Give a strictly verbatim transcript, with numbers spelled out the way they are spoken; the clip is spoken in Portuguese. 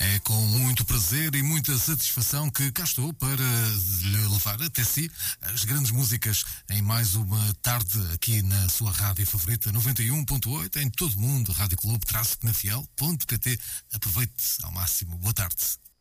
É com muito prazer e muita satisfação que cá estou para lhe levar até si as grandes músicas em mais uma tarde aqui na sua rádio favorita noventa e um ponto oito em todo o mundo, rádio clube traço penafiel ponto pt. Aproveite ao máximo. Boa tarde.